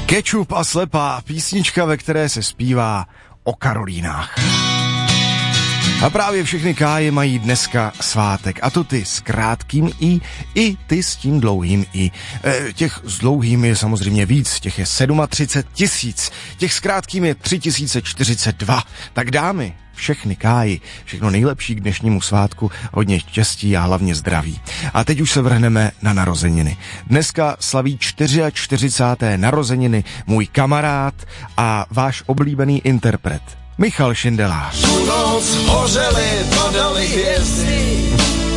Kečup a slepá, písnička, ve které se zpívá o Karolínách. A právě všechny Káje mají dneska svátek. A to ty s krátkým i ty s tím dlouhým i. Těch s dlouhým je samozřejmě víc, těch je 37 000, těch s krátkým je 3042. Tak dámy, všechny Káji, všechno nejlepší k dnešnímu svátku, hodně štěstí a hlavně zdraví. A teď už se vrhneme na narozeniny. Dneska slaví 44. narozeniny můj kamarád a váš oblíbený interpret Michal Šindelář. Tu noc hořely, padaly hvězdy.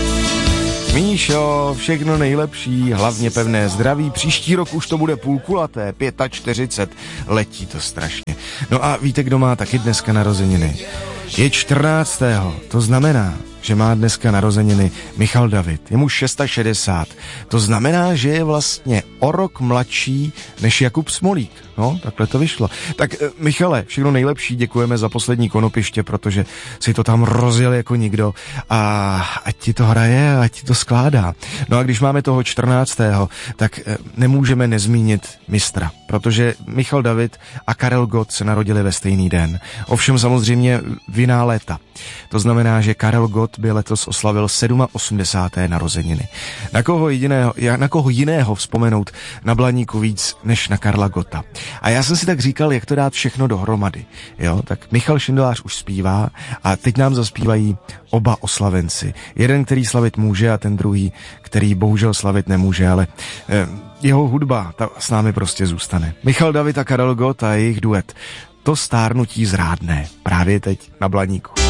Míšo, všechno nejlepší, hlavně pevné zdraví. Příští rok už to bude půlkulaté, 45, letí to strašně. No a víte, kdo má taky dneska narozeniny? Je 14. To znamená, že má dneska narozeniny Michal David. Je mu 660. To znamená, že je vlastně o rok mladší než Jakub Smolík. No, takhle to vyšlo. Tak Michale, všechno nejlepší, děkujeme za poslední konopiště, protože si to tam rozjel jako nikdo a ať ti to hraje, ať ti to skládá. No a když máme toho 14., tak nemůžeme nezmínit mistra, protože Michal David a Karel Gott se narodili ve stejný den. Ovšem samozřejmě v jiná léta. To znamená, že Karel Gott by letos oslavil 87. narozeniny. Na koho jiného vzpomenout na Blaníku víc než na Karla Gotta. A já jsem si tak říkal, jak to dát všechno dohromady. Jo, tak Michal Šindelář už zpívá a teď nám zaspívají oba oslavenci. Jeden, který slavit může a ten druhý, který bohužel slavit nemůže, ale jeho hudba ta s námi prostě zůstane. Michal David a Karel Gott a jejich duet. To stárnutí zrádné. Právě teď na Blaníku.